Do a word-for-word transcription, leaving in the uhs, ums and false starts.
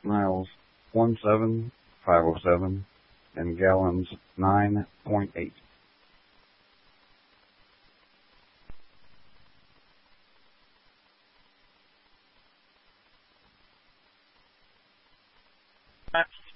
miles one seven five oh seven, and gallons nine point eight. That's